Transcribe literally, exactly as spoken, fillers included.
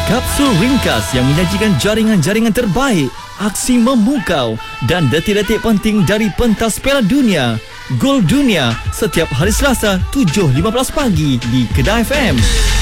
Kapsul ringkas yang menyajikan jaringan-jaringan terbaik, aksi memukau dan detik-detik penting dari pentas Piala Dunia. Gol Dunia setiap hari Selasa tujuh lima belas pagi di Kedah F M.